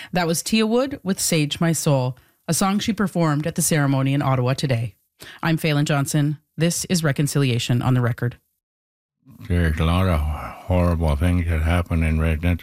That was Tia Wood with Sage My Soul, a song she performed at the ceremony in Ottawa today. I'm Phelan Johnson. This is Reconciliation on the Record. There's a lot of horrible things that happen in residential